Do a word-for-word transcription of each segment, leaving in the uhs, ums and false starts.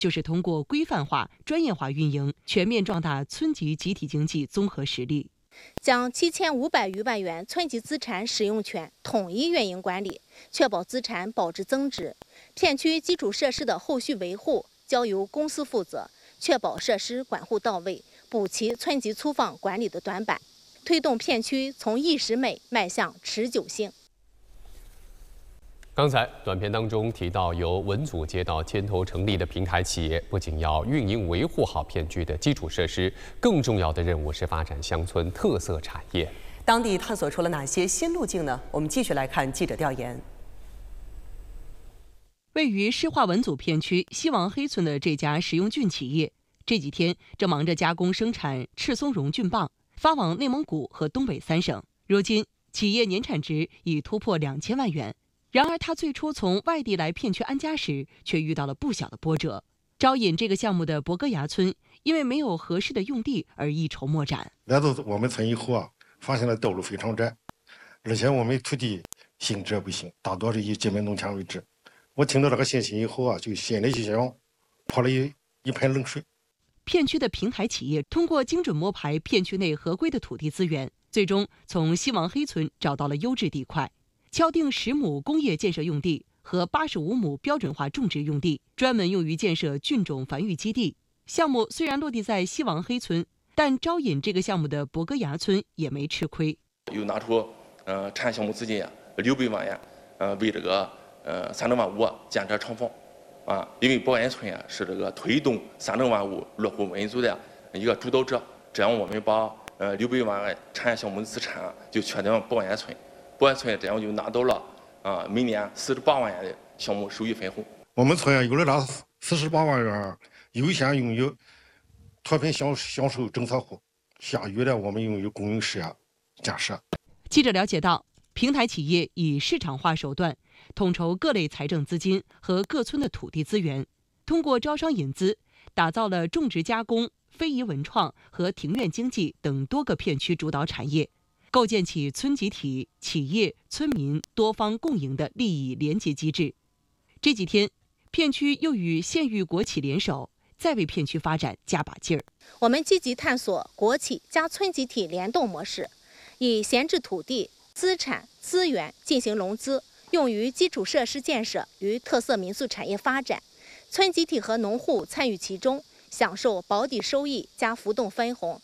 就是通过规范化、专业化运营，全面壮大村级集体经济综合实力。 将七千五百余万元村级资产使用权统一运营管理，确保资产保值增值。片区基础设施的后续维护交由公司负责，确保设施管护到位，补齐村级粗放管理的短板，推动片区从一时美迈向持久性。 刚才短片当中提到，由文组街道牵头成立的平台企业，不仅要运营维护好片区的基础设施，更重要的任务是发展乡村特色产业。 当地探索出了哪些新路径呢？我们继续来看记者调研。 位于施化文组片区西王黑村的这家食用菌企业，这几天正忙着加工生产赤松茸菌棒，发往内蒙古和东北三省。如今，企业年产值已突破两千万元。然而，他最初从外地来片区安家时，却遇到了不小的波折。招引这个项目的博格崖村，因为没有合适的用地而一筹莫展。 来到我们村以后啊，发现了道路非常窄，而且我们土地性质不行，大多是以基本农田为主。我听到这个信息以后啊，就心里一想，泼了一一盆冷水。 片区的平台企业通过精准摸排片区内合规的土地资源，最终从西王黑村找到了优质地块。敲定十亩工业建设用地和八十五亩标准化种植用地，专门用于建设菌种繁育基地。项目虽然落地在西王黑村，但招引这个项目的博格崖村也没吃亏。 又拿出呃产业项目资金六百万元，呃为这个呃三等万五建设厂房啊，因为博崖村啊是这个推动三等万五落户民族的一个主导者，这样我们把呃六百万产业项目的资产就确定博崖村。博崖村这样就拿到了啊，每年四十八万元的项目收益分红。 我们村有了这四十八万元优先拥有脱贫享享受政策户，下余的我们拥有供应室啊建设。 记者了解到，平台企业以市场化手段统筹各类财政资金和各村的土地资源，通过招商引资，打造了种植加工、非遗文创和庭院经济等多个片区主导产业。构建起村集体、企业、村民多方共赢的利益联结机制。这几天，片区又与县域国企联手，再为片区发展加把劲儿。 我们积极探索国企加村集体联动模式，以闲置土地、资产、资源进行融资，用于基础设施建设与特色民宿产业发展。村集体和农户参与其中，享受保底收益加浮动分红。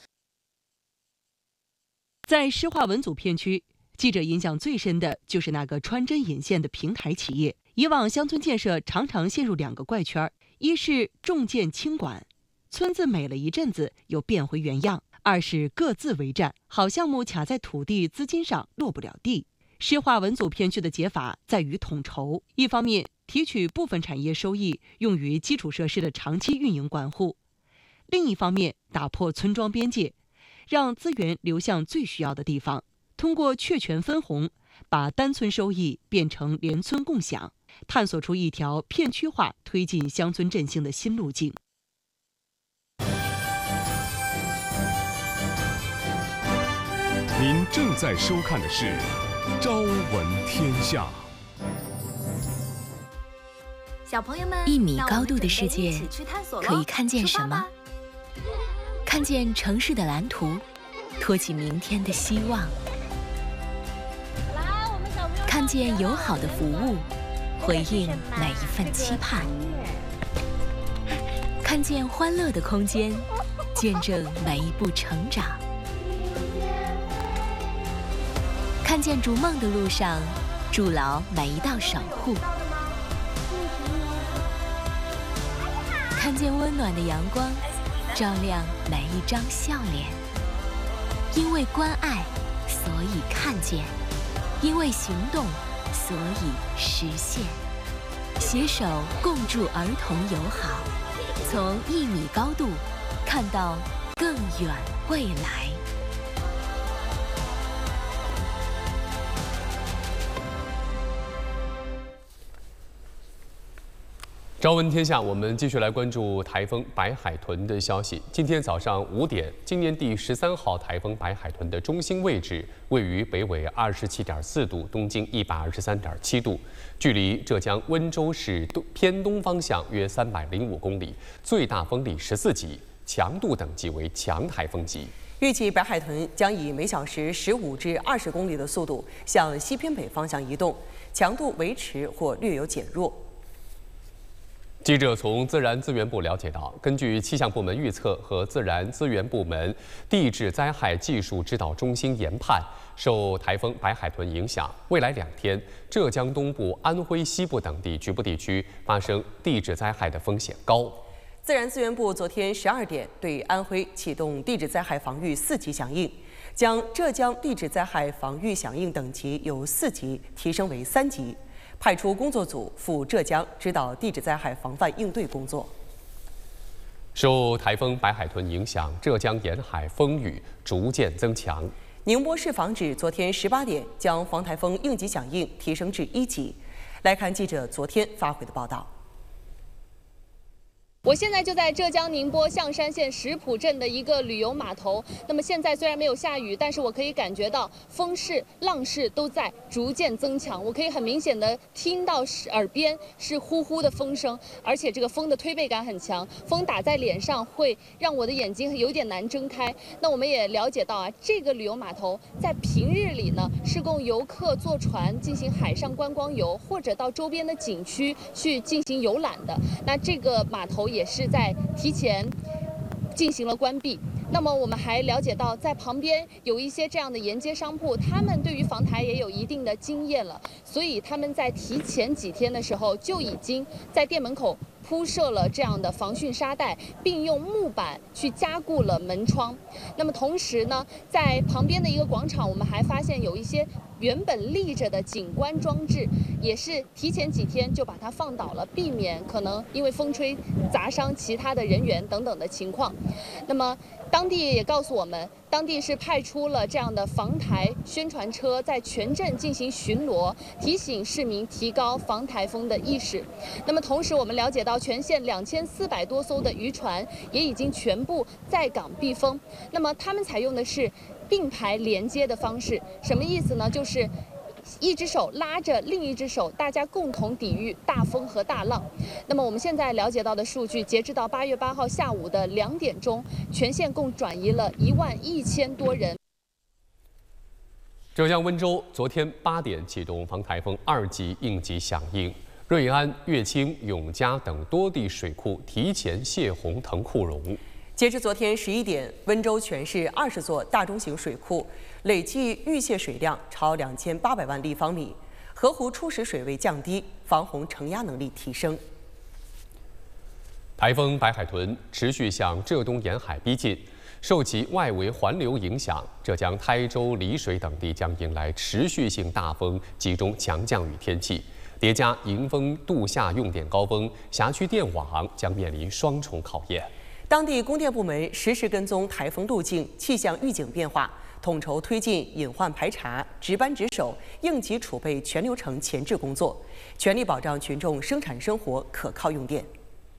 在施化文组片区，记者印象最深的就是那个穿针引线的平台企业。以往乡村建设常常陷入两个怪圈：一是重建轻管，村子美了一阵子又变回原样；二是各自为战，好项目卡在土地资金上落不了地。施化文组片区的解法在于统筹，一方面提取部分产业收益用于基础设施的长期运营管护，另一方面打破村庄边界，让资源流向最需要的地方，通过确权分红，把单村收益变成连村共享，探索出一条片区化推进乡村振兴的新路径。 您正在收看的是《朝闻天下》。 小朋友们， 一米高度的世界可以看见什么？看见城市的蓝图，托起明天的希望；看见友好的服务，回应每一份期盼；看见欢乐的空间，见证每一步成长；看见逐梦的路上，筑牢每一道守护；看见温暖的阳光，照亮每一张笑脸。因为关爱，所以看见；因为行动，所以实现。携手共筑儿童友好，从一米高度看到更远未来。 朝闻天下，我们继续来关注台风白海豚的消息。今天早上五点，今年第十三号台风白海豚的中心位置位于北纬二十七点四度，东经一百二十三点七度，距离浙江温州市东偏东方向约三百零五公里，最大风力十四级，强度等级为强台风级。 预计白海豚将以每小时十五至二十公里的速度向西偏北方向移动，强度维持或略有减弱。 记者从自然资源部了解到，根据气象部门预测和自然资源部门地质灾害技术指导中心研判，受台风白海豚影响，未来两天，浙江东部、安徽西部等地局部地区发生地质灾害的风险高。 自然资源部昨天十二点对安徽启动地质灾害防御四级响应，将浙江地质灾害防御响应等级由四级提升为三级。派出工作组赴浙江指导地质灾害防范应对工作。 受台风白海豚影响，浙江沿海风雨逐渐增强。 宁波市防指昨天十八点将防台风应急响应提升至一级。来看记者昨天发回的报道。 我现在就在浙江宁波象山县石浦镇的一个旅游码头。那么现在虽然没有下雨，但是我可以感觉到风势、浪势都在逐渐增强。我可以很明显的听到耳边是呼呼的风声，而且这个风的推背感很强，风打在脸上会让我的眼睛有点难睁开。那我们也了解到啊，这个旅游码头在平日里呢是供游客坐船进行海上观光游，或者到周边的景区去进行游览的。那这个码头也也是在提前进行了关闭。那么我们还了解到，在旁边有一些这样的沿街商铺，他们对于防台也有一定的经验了，所以他们在提前几天的时候就已经在店门口铺设了这样的防汛沙袋，并用木板去加固了门窗。那么同时呢，在旁边的一个广场，我们还发现有一些原本立着的景观装置，也是提前几天就把它放倒了，避免可能因为风吹砸伤其他的人员等等的情况。那么当地也告诉我们，当地是派出了这样的防台宣传车，在全镇进行巡逻，提醒市民提高防台风的意识。那么同时，我们了解到，全县两千四百多艘的渔船也已经全部在港避风。那么他们采用的是并排连接的方式，什么意思呢？就是一只手拉着另一只手，大家共同抵御大风和大浪。那么我们现在了解到的数据，截止到八月八号下午的两点钟，全县共转移了一万一千多人。 浙江温州昨天八点启动防台风二级应急响应，瑞安、乐清、永嘉等多地水库提前泄洪腾库容。 截至昨天十一点，温州全市二十座大中型水库累计预泄水量超两千八百万立方米，河湖初始水位降低，防洪承压能力提升。 台风白海豚持续向浙东沿海逼近，受其外围环流影响，浙江台州、丽水等地将迎来持续性大风集中强降雨天气，叠加迎风度夏用电高峰，辖区电网将面临双重考验。 当地供电部门实时跟踪台风路径、气象预警变化，统筹推进隐患排查、值班值守、应急储备全流程前置工作，全力保障群众生产生活可靠用电。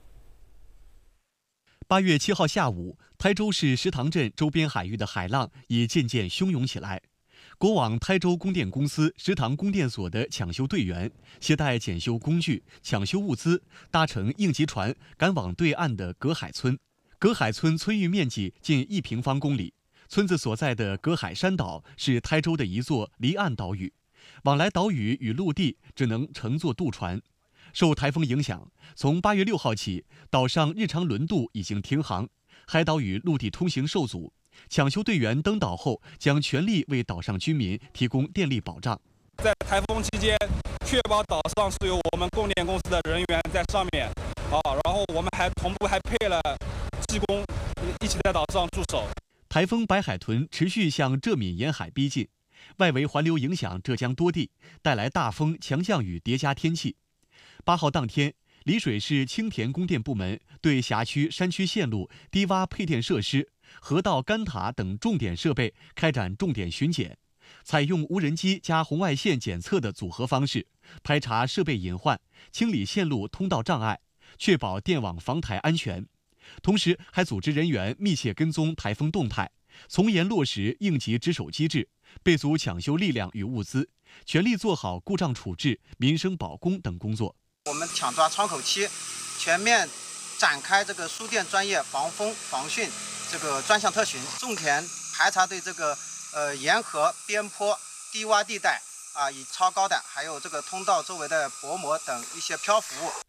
八月七号下午，台州市石塘镇周边海域的海浪已渐渐汹涌起来。国网台州供电公司石塘供电所的抢修队员携带检修工具、抢修物资，搭乘应急船赶往对岸的隔海村。隔海村村域面积近一平方公里，村子所在的隔海山岛是台州的一座离岸岛屿，往来岛屿与陆地只能乘坐渡船。受台风影响，从八月六号起，岛上日常轮渡已经停航，海岛与陆地通行受阻。抢修队员登岛后，将全力为岛上居民提供电力保障。 在台风期间，确保岛上是有我们供电公司的人员在上面，啊，然后我们还同步还配了技工一起在岛上驻守。 台风白海豚持续向浙闽沿海逼近，外围环流影响浙江多地，带来大风、强降雨叠加天气。八号当天，丽水市青田供电部门对辖区山区线路、低洼配电设施、河道干塔等重点设备开展重点巡检，采用无人机加红外线检测的组合方式，排查设备隐患，清理线路通道障碍， 确保电网防台安全。同时，还组织人员密切跟踪台风动态，从严落实应急值守机制，备足抢修力量与物资，全力做好故障处置、民生保供等工作。 我们抢抓窗口期，全面展开这个输电专业防风防汛这个专项特巡，重点排查对这个呃沿河边坡低洼地带啊，以超高的还有这个通道周围的薄膜等一些漂浮物。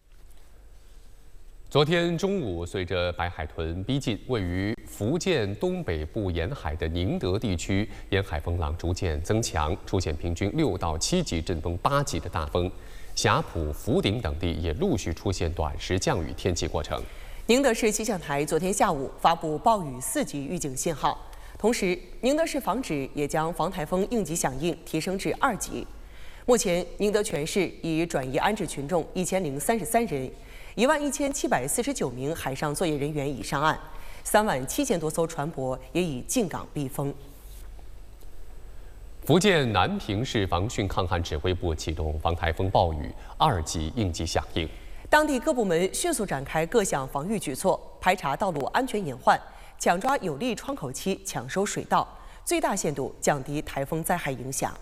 昨天中午，随着白海豚逼近，位于福建东北部沿海的宁德地区，沿海风浪逐渐增强，出现平均六到七级、阵风八级的大风。霞浦、福鼎等地也陆续出现短时降雨天气过程。 宁德市气象台昨天下午发布暴雨四级预警信号，同时宁德市防指也将防台风应急响应提升至二级。目前，宁德全市已转移安置群众一千零三十三人。一万一千七百四十九名海上作业人员已上岸，三万七千多艘船舶也已进港避风。 福建南平市防汛抗旱指挥部启动防台风暴雨二级应急响应， 当地各部门迅速展开各项防御举措，排查道路安全隐患，抢抓有利窗口期，抢收水道，最大限度降低台风灾害影响。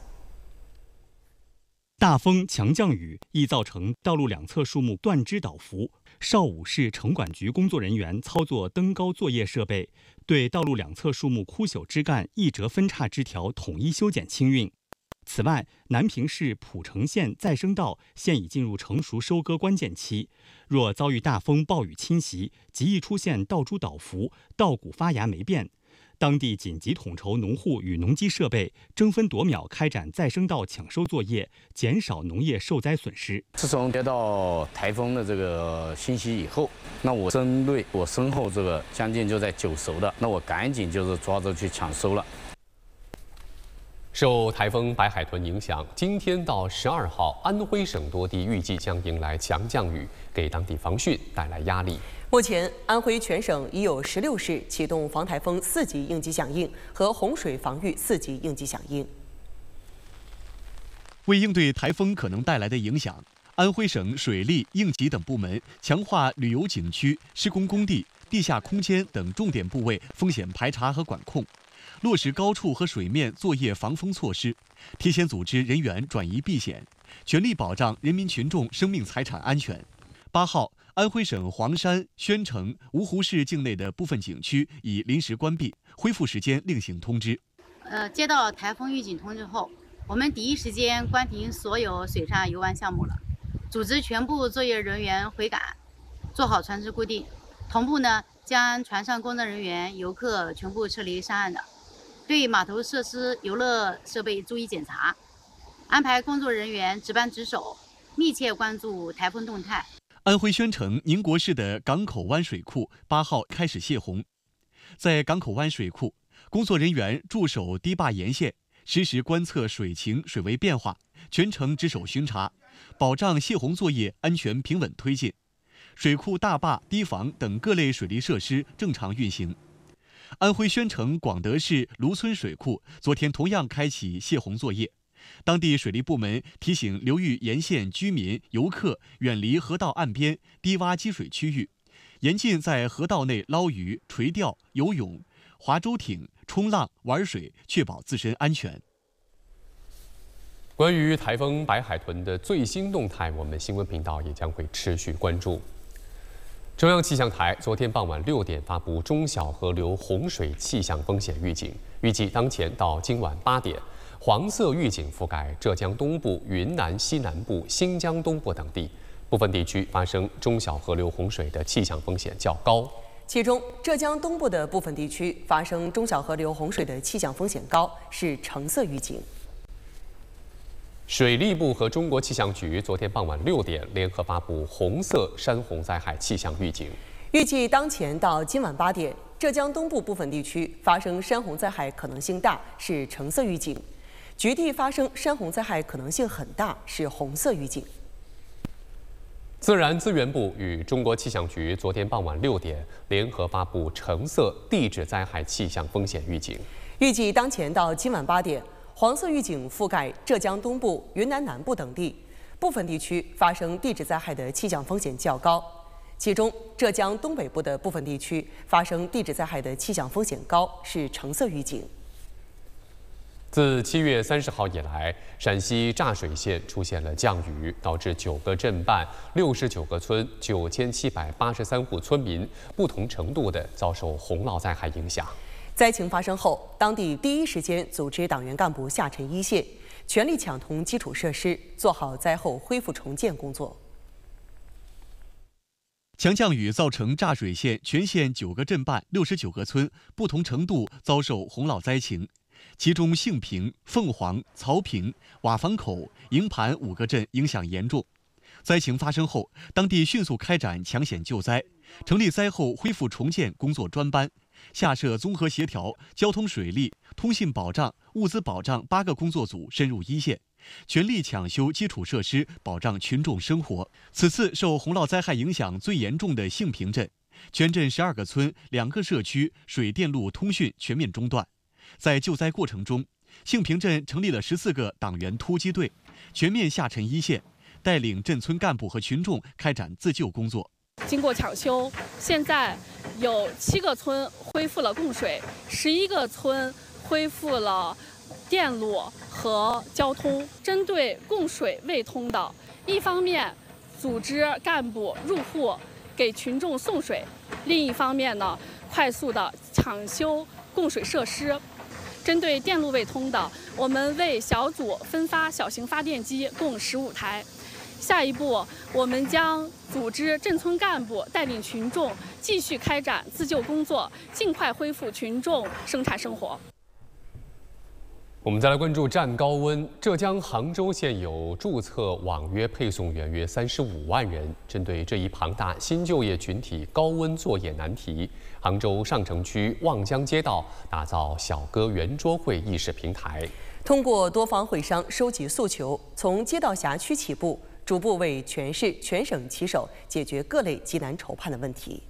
大风强降雨易造成道路两侧树木断枝倒伏。邵武市城管局工作人员操作登高作业设备，对道路两侧树木枯朽枝干、易折分叉枝条统一修剪清运。此外，南平市蒲城县再生道现已进入成熟收割关键期，若遭遇大风暴雨侵袭，极易出现道株倒伏、稻谷发芽霉变。当地紧急统筹农户与农机设备，争分夺秒开展再生稻抢收作业，减少农业受灾损失。 自从接到台风的这个信息以后，那我针对我身后这个将近就在九熟的，那我赶紧就是抓着去抢收了。 受台风白海豚影响，今天到十二号，安徽省多地预计将迎来强降雨，给当地防汛带来压力。 目前，安徽全省已有十六市启动防台风四级应急响应和洪水防御四级应急响应。 为应对台风可能带来的影响，安徽省水利、应急等部门强化旅游景区、施工工地、地下空间等重点部位风险排查和管控，落实高处和水面作业防风措施，提前组织人员转移避险，全力保障人民群众生命财产安全。八号，安徽省黄山、宣城、芜湖市境内的部分景区已临时关闭，恢复时间另行通知。 呃，接到台风预警通知后，我们第一时间关停所有水上游玩项目了，组织全部作业人员回港，做好船只固定，同步呢将船上工作人员、游客全部撤离上岸的。对码头设施、游乐设备逐一检查，安排工作人员值班值守，密切关注台风动态。 安徽宣城宁国市的港口湾水库八号开始泄洪，在港口湾水库，工作人员驻守堤坝沿线，实时观测水情、水位变化，全程值守巡查，保障泄洪作业安全平稳推进。水库大坝、堤防等各类水利设施正常运行。安徽宣城广德市芦村水库昨天同样开启泄洪作业，当地水利部门提醒流域沿线居民、游客远离河道岸边低洼积水区域，严禁在河道内捞鱼、垂钓、游泳、划舟艇、冲浪、玩水，确保自身安全。 关于台风白海豚的最新动态，我们新闻频道也将会持续关注。中央气象台昨天傍晚六点发布中小河流洪水气象风险预警，预计当前到今晚八点，黄色预警覆盖浙江东部、云南西南部、新疆东部等地，部分地区发生中小河流洪水的气象风险较高。 其中，浙江东部的部分地区发生中小河流洪水的气象风险高，是橙色预警。 水利部和中国气象局昨天傍晚六点联合发布红色山洪灾害气象预警， 预计当前到今晚八点，浙江东部部分地区发生山洪灾害可能性大，是橙色预警；局地发生山洪灾害可能性很大，是红色预警。 自然资源部与中国气象局昨天傍晚六点联合发布橙色地质灾害气象风险预警， 预计当前到今晚八点。黄色预警覆盖浙江东部、云南南部等地，部分地区发生地质灾害的气象风险较高。 其中，浙江东北部的部分地区发生地质灾害的气象风险高，是橙色预警。 自七月三十号以来，陕西柞水县出现了降雨，导致九个镇办、六十九个村、九千七百八十三户村民不同程度地遭受洪涝灾害影响。 灾情发生后，当地第一时间组织党员干部下沉一线，全力抢通基础设施，做好灾后恢复重建工作。 强降雨造成柞水县全县九个镇办、六十九个村不同程度遭受洪涝灾情。其中杏坪、凤凰、曹坪、瓦房口、营盘五个镇影响严重。灾情发生后，当地迅速开展抢险救灾，成立灾后恢复重建工作专班，下设综合协调、交通水利、通信保障、物资保障八个工作组深入一线，全力抢修基础设施，保障群众生活。此次受洪涝灾害影响最严重的杏坪镇，全镇十二个村、两个社区水电路通讯全面中断。在救灾过程中，杏坪镇成立了十四个党员突击队，全面下沉一线，带领镇村干部和群众开展自救工作。 经过抢修，现在有七个村恢复了供水，十一个村恢复了电路和交通。针对供水未通的，一方面组织干部入户给群众送水，另一方面呢，快速的抢修供水设施。针对电路未通的，我们为小组分发小型发电机共十五台。下一步，我们将组织镇村干部带领群众继续开展自救工作，尽快恢复群众生产生活。 我们再来关注战高温。浙江杭州现有注册网约配送员约三十五万人。针对这一庞大新就业群体高温作业难题，杭州上城区望江街道打造小哥圆桌会议事平台， 通过多方会商收集诉求，从街道辖区起步，逐步为全市全省骑手解决各类急难愁盼的问题。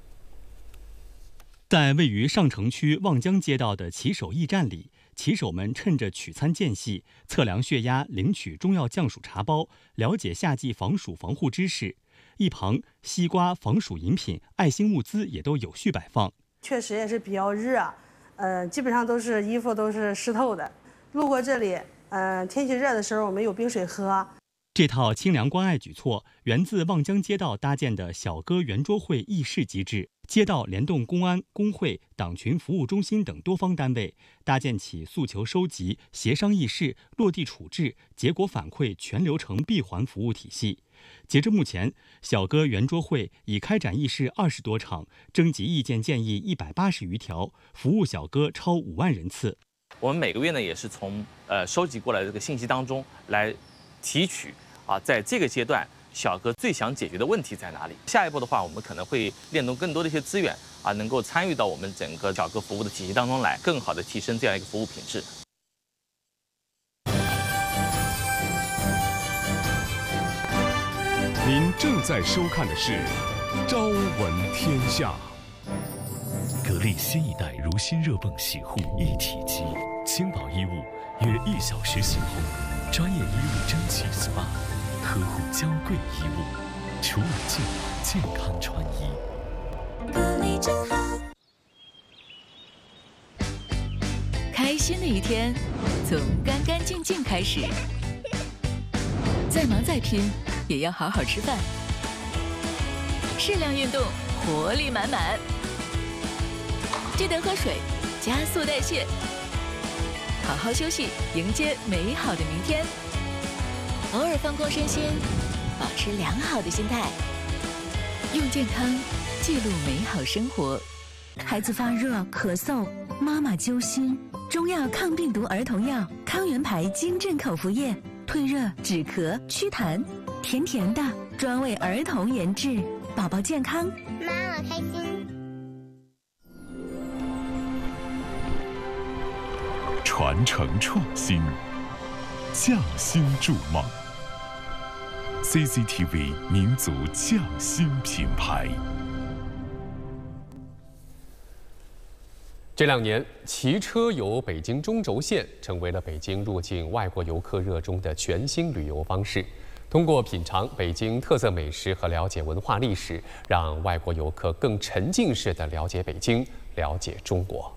在位于上城区望江街道的骑手驿站里，骑手们趁着取餐间隙，测量血压、领取中药降暑茶包，了解夏季防暑防护知识。一旁，西瓜、防暑饮品、爱心物资也都有序摆放。 确实也是比较热，呃，基本上都是衣服都是湿透的。路过这里，呃，天气热的时候我们有冰水喝。 这套清凉关爱举措源自望江街道搭建的小哥圆桌会议事机制，街道联动公安、工会、党群服务中心等多方单位，搭建起诉求收集、协商议事、落地处置、结果反馈全流程闭环服务体系。截至目前，小哥圆桌会已开展议事二十多场，征集意见建议一百八十余条，服务小哥超五万人次。 我们每个月呢，也是从呃收集过来的这个信息当中来提取啊，在这个阶段，小哥最想解决的问题在哪里？下一步的话，我们可能会联动更多的一些资源啊，能够参与到我们整个小哥服务的体系当中来，更好的提升这样一个服务品质。 您正在收看的是《朝闻天下》。 格力新一代如新热泵洗护一体机，轻薄衣物约一小时洗后，专业衣物蒸汽 S P A， 呵护娇贵衣物，除了净健康穿衣。 格力真好。开心的一天，从干干净净开始。再忙再拼，也要好好吃饭。适量运动，活力满满。记得喝水，加速代谢。好好休息，迎接美好的明天。偶尔放空身心，保持良好的心态。用健康记录美好生活。 孩子发热、咳嗽，妈妈揪心。中药抗病毒儿童药康源牌金镇口服液，退热、止咳、祛痰，甜甜的，专为儿童研制，宝宝健康， 妈妈开心。 传承创新，匠心筑梦。C C T V 民族匠心品牌。 这两年，骑车游北京中轴线成为了北京入境外国游客热衷的全新旅游方式。 通过品尝北京特色美食和了解文化历史，让外国游客更沉浸式地了解北京，了解中国。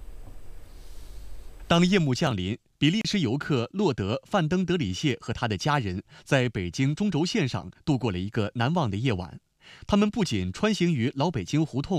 当夜幕降临，比利时游客洛德·范登德里谢和他的家人在北京中轴线上度过了一个难忘的夜晚。他们不仅穿行于老北京胡同，